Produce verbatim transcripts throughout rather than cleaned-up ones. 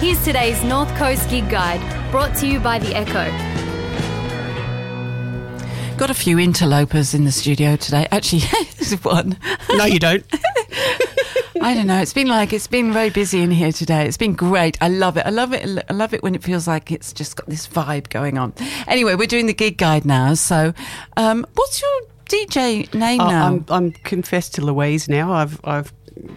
Here's today's North Coast Gig Guide, brought to you by The Echo. Got a few interlopers in the studio today. Actually, there's one. No, you don't. I don't know. It's been like, it's been very busy in here today. It's been great. I love it. I love it. I love it when it feels like it's just got this vibe going on. Anyway, we're doing the gig guide now. So, um, what's your D J name Uh, now? I'm, I'm confessed to Louise now. I've I've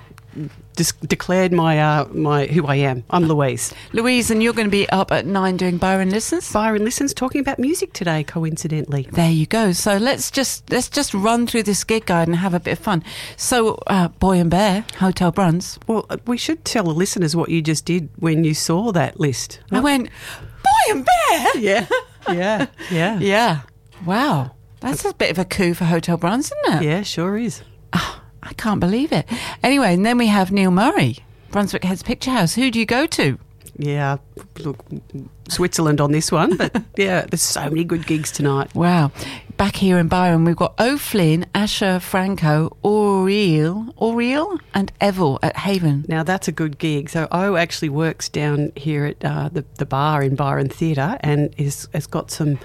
dis- declared my uh, my who I am. I'm Louise. Louise, and you're going to be up at nine doing Byron Listens? Byron Listens, talking about music today, coincidentally. There you go. So let's just let's just run through this gig guide and have a bit of fun. So, uh, Boy and Bear, Hotel Bruns. Well, uh, we should tell the listeners what you just did when you saw that list. I went, Boy and Bear? Yeah, yeah, yeah. Yeah. Wow. That's a bit of a coup for Hotel Bruns, isn't it? Yeah, sure is. Oh, I can't believe it. Anyway, and then we have Neil Murray, Brunswick Heads Picture House. Who do you go to? Yeah, look, Switzerland on this one, but yeah, there's so many good gigs tonight. Wow. Back here in Byron, we've got O'Flynn, Asher Franco, Oriel, Oriel and Evil at Haven. Now, that's a good gig. So O actually works down here at uh, the, the bar in Byron Theatre and is, has got some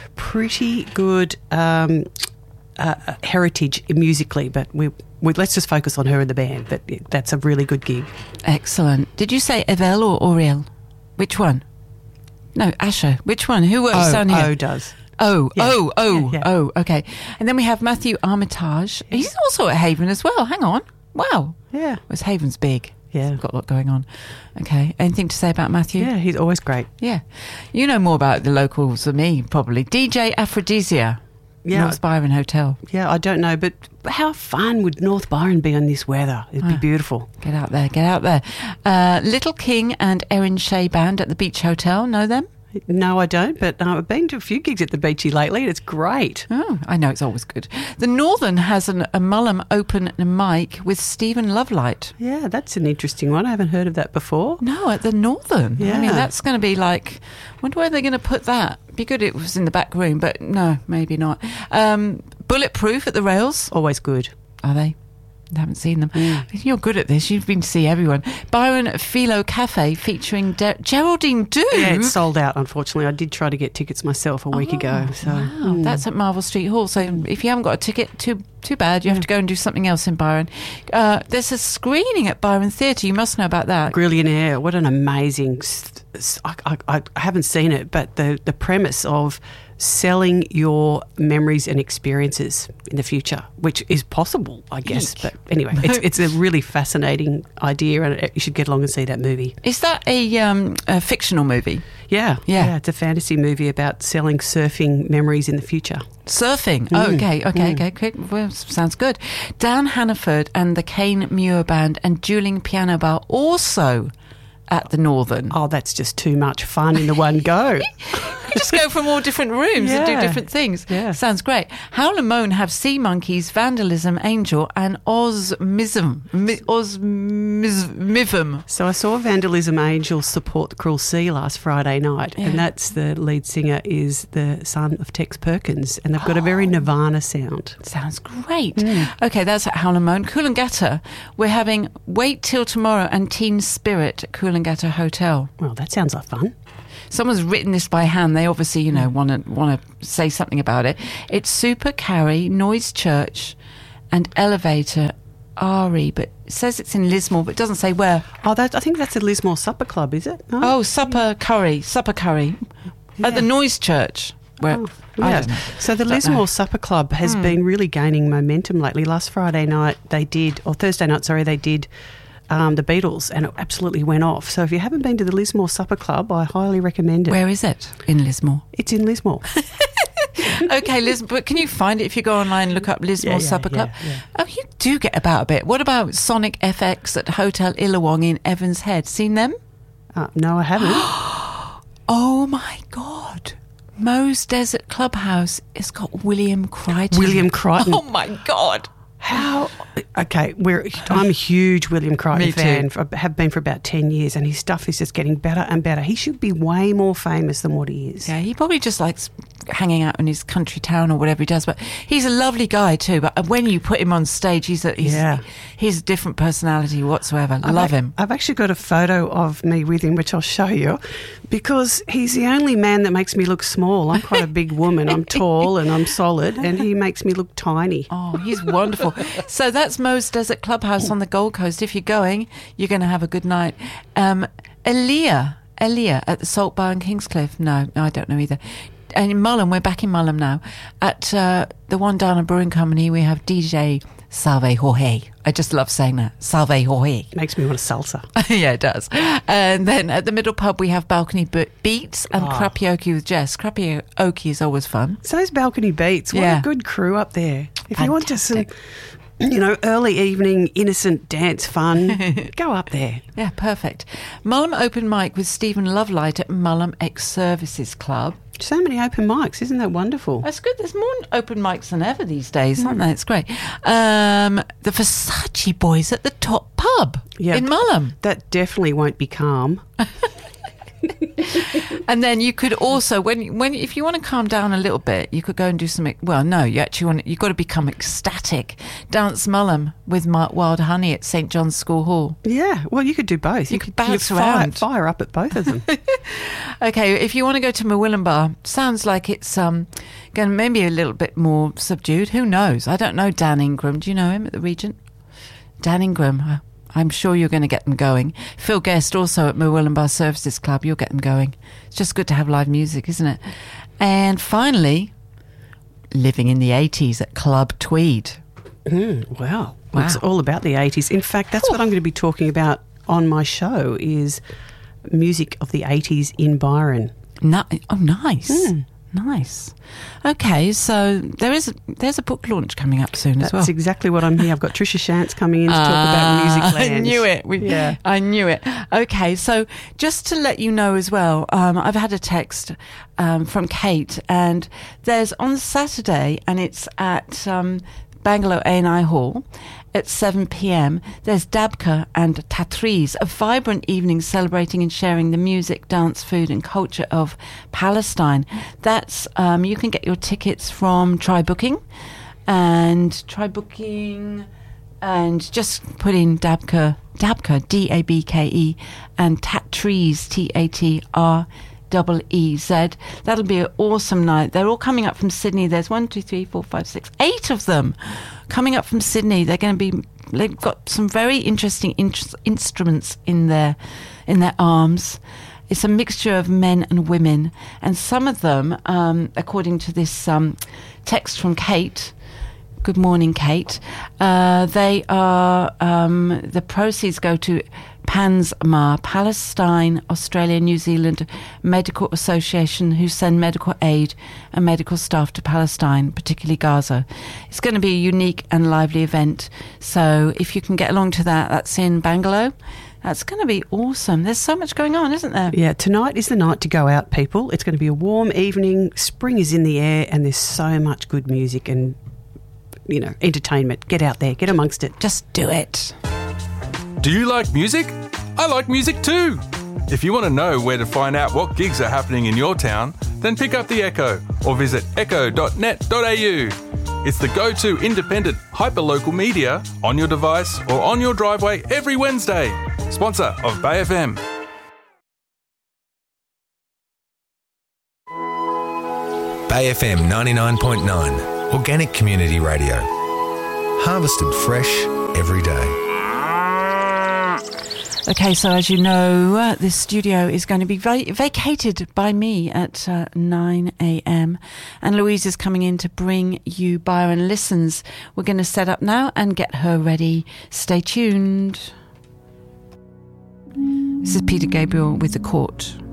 pretty good um, uh, heritage musically, but we, we let's just focus on her and the band. But that's a really good gig. Excellent. Did you say Evel or Oriel? Which one? No, Asher. Which one? Who works O, down here? O does. Oh, Yeah. oh, oh, Yeah, yeah. oh, okay. And then we have Matthew Armitage. He's also at Haven as well. Hang on. Wow. Yeah. Whereas Haven's big. Yeah. It's got a lot going on. Okay. Anything to say about Matthew? Yeah, he's always great. Yeah. You know more about the locals than me, probably. D J Aphrodisia. Yeah. North Byron Hotel. Yeah, I don't know, but how fun would North Byron be on this weather? It'd be Ah. beautiful. Get out there. Get out there. Uh, Little King and Erin Shea Band at the Beach Hotel. Know them? No, I don't, but uh, I've been to a few gigs at the Beachy lately and it's great. Oh, I know, it's always good. The Northern has an, a Mullum open mic with Stephen Lovelight. Yeah, that's an interesting one. I haven't heard of that before. No, at the Northern. I mean, Yeah. that's going to be like, wonder where they're going to put that. Be good it was in the back room, but no, maybe not. Um, Bulletproof at the Rails. Always good. Are they? I haven't seen them. You're good at this. You've been to see everyone. Byron Philo Cafe featuring De- Geraldine Doob. Yeah, it's sold out, unfortunately. I did try to get tickets myself a week Oh, ago. So wow. That's at Marvel Street Hall. So if you haven't got a ticket, too too bad. You have to go and do something else in Byron. Uh, there's a screening at Byron Theatre. You must know about that. Grillionaire, what an amazing... s- s- I, I- I haven't seen it, but the, the premise of selling your memories and experiences in the future, which is possible, I guess. Eek. But anyway, it's, it's a really fascinating idea and you should get along and see that movie. Is that a, um, a fictional movie? Yeah, Yeah. It's a fantasy movie about selling surfing memories in the future. Surfing. Oh, okay, okay, okay, okay. Well, sounds good. Dan Hannaford and the Kane Muir Band and Dueling Piano Bar also at the Northern. Oh, that's just too much fun in the one go. You just go from all different rooms and do Yeah. different things. Yeah. Sounds great. Howl and Moan have Sea Monkeys, Vandalism, Angel, and Osmism. Mi- Osmism. So I saw Vandalism Angel support the Cruel Sea last Friday night, Yeah. and that's the lead singer is the son of Tex Perkins, and they've got a very Nirvana sound. Sounds great. Okay, that's at Howl and Moan. Coolangatta, we're having Wait Till Tomorrow and Teen Spirit at Coolangatta Hotel. Well, that sounds like fun. Someone's written this by hand. They obviously, you know, want to want to say something about it. It's Super Carry, Noise Church, and Elevator Ari, but it says it's in Lismore, but it doesn't say where. Oh, that I think that's the Lismore Supper Club, is it? No? Oh, Supper Curry, Supper Curry, at the Noise Church. Where Oh, I yeah. don't know. So the Don't know. Lismore Supper Club has been really gaining momentum lately. Last Friday night they did, or Thursday night, sorry, they did um, the Beatles, and it absolutely went off. So if you haven't been to the Lismore Supper Club, I highly recommend it. Where is it? In Lismore. It's in Lismore. Okay, Liz, but can you find it if you go online and look up Lismore Yeah, yeah, Supper Club? yeah, yeah. Oh, you do get about a bit. What about Sonic F X at Hotel Illawong in Evans Head? Seen them? Uh, no, I haven't. Oh my God. Moe's Desert Clubhouse has got William Crichton. William Crichton. Oh my God. How? Okay, we're, I'm a huge William Crichton Me too. fan. For, have been for about ten years, and his stuff is just getting better and better. He should be way more famous than what he is. Yeah, he probably just likes hanging out in his country town or whatever he does. But he's a lovely guy too. But when you put him on stage, he's a he's, Yeah. he's a different personality whatsoever. I've Love ac- him. I've actually got a photo of me with him, which I'll show you, because he's the only man that makes me look small. I'm quite a big woman. I'm tall and I'm solid, and he makes me look tiny. Oh, he's wonderful. So that's Mo's Desert Clubhouse on the Gold Coast. If you're going, you're going to have a good night. Um, Elia, Elia at the Salt Bar in Kingscliff. No, no, I don't know either. And in Mullum, we're back in Mullum now. At uh, the Wandana Brewing Company, we have D J Salve Jorge. I just love saying that. Salve Jorge. Makes me want a salsa. Yeah, it does. And then at the Middle Pub, we have Balcony Be- Beats and Oh. Crapioke with Jess. Crapioke is always fun. So those Balcony Beats, what Yeah. a good crew up there. If you want just some, Fantastic. you know, early evening, innocent dance fun, go up there. Yeah, perfect. Mullum Open Mic with Stephen Lovelight at Mullum Ex-Services Club. So many open mics, isn't that wonderful? That's good. There's more open mics than ever these days, aren't there? It's great. Um, the Versace Boys at the Top Pub Yeah. in Mullum. That definitely won't be calm. And then you could also, when when if you want to calm down a little bit, you could go and do some. Well, no, you actually want you've got to become ecstatic. Dance Mullum with Mark Wild Honey at Saint John's School Hall. Yeah, well, you could do both. You could bounce fire, around. fire up at both of them. Okay, if you want to go to Mawillen Bar, sounds like it's um going to maybe a little bit more subdued. Who knows? I don't know Dan Ingram. Do you know him at the Regent? Dan Ingram. Uh, I'm sure you're going to get them going. Phil Guest also at Mawillen Bar Services Club. You'll get them going. It's just good to have live music, isn't it? And finally, living in the eighties at Club Tweed. Mm, wow. Wow. It's all about the eighties. In fact, that's what I'm going to be talking about on my show is music of the eighties in Byron. No, oh, nice. Nice. Okay, so there is a, there's a book launch coming up soon That's as well. exactly what I'm here. I've got Trisha Shantz coming in to talk about Ah, music I land. knew it. We, Yeah. I knew it. Okay, so just to let you know as well, um, I've had a text um, from Kate, and there's on Saturday, and it's at um, Bangalore A and I Hall at seven p.m. There's Dabka and Tatriz, a vibrant evening celebrating and sharing the music, dance, food and culture of Palestine. That's um, you can get your tickets from Try Booking, and Try Booking, and just put in Dabka, Dabka, D A B K E, and Tatriz, T A T R double E Z. That'll be an awesome night. They're all coming up from Sydney. There's one, two, three, four, five, six, eight of them coming up from Sydney. They're going to be. They've got some very interesting in- instruments in their in their arms. It's a mixture of men and women, and some of them, um, according to this um, text from Kate. Good morning, Kate. Uh, they are um, the proceeds go to PANSMA, Palestine, Australia, New Zealand Medical Association, who send medical aid and medical staff to Palestine, particularly Gaza. It's going to be a unique and lively event. So if you can get along to that, that's in Bangalore. That's going to be awesome. There's so much going on, isn't there? Yeah, tonight is the night to go out, people. It's going to be a warm evening. Spring is in the air, and there's so much good music and, you know, entertainment. Get out there, get amongst it. Just do it. Do you like music? I like music too. If you want to know where to find out what gigs are happening in your town, then pick up the Echo or visit echo dot net dot a u. It's the go-to independent hyperlocal media on your device or on your driveway every Wednesday. Sponsor of Bay F M. Bay F M ninety-nine point nine, Organic Community Radio. Harvested fresh every day. Okay, so as you know, uh, this studio is going to be va- vacated by me at uh, nine a.m. and Louise is coming in to bring you Byron Listens. We're going to set up now and get her ready. Stay tuned. This is Peter Gabriel with The Court.